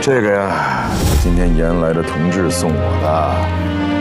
这个呀，今天延来的同志送我的。